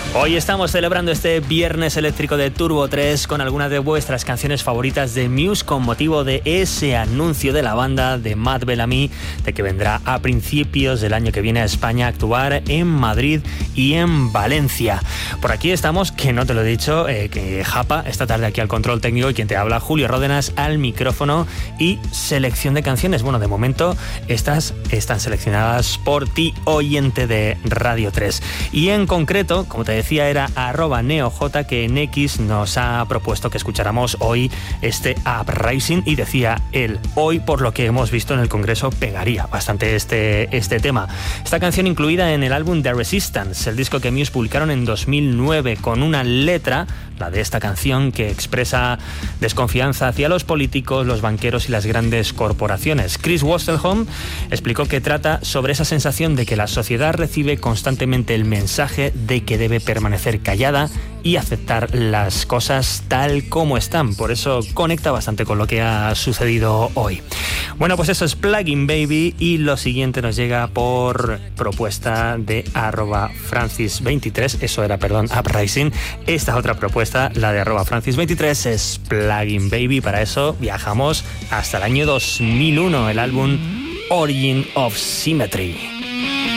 Hoy estamos celebrando este viernes eléctrico de Turbo 3 con algunas de vuestras canciones favoritas de Muse con motivo de ese anuncio de la banda de Matt Bellamy de que vendrá a principios del año que viene a España a actuar en Madrid y en Valencia. Por aquí estamos, que no te lo he dicho, que Japa esta tarde aquí al control técnico y quien te habla, Julio Ródenas, al micrófono y selección de canciones. Bueno, de momento estas están seleccionadas por ti, oyente de Radio 3. Y en concreto, como te decía, era @neoj que en X nos ha propuesto que escucháramos hoy este Uprising y decía él, hoy por lo que hemos visto en el Congreso pegaría bastante este tema. Esta canción incluida en el álbum The Resistance, el disco que Muse publicaron en 2009 con una letra, la de esta canción, que expresa desconfianza hacia los políticos, los banqueros y las grandes corporaciones. Chris Wasselholm explicó que trata sobre esa sensación de que la sociedad recibe constantemente el mensaje de que debe permanecer callada y aceptar las cosas tal como están. Por eso conecta bastante con lo que ha sucedido hoy. Bueno, pues eso es Plugin Baby y lo siguiente nos llega por propuesta de @Francis23. Eso era, Uprising. Esta otra propuesta, la de @Francis23, es Plugin Baby. Para eso viajamos hasta el año 2001, el álbum Origin of Symmetry.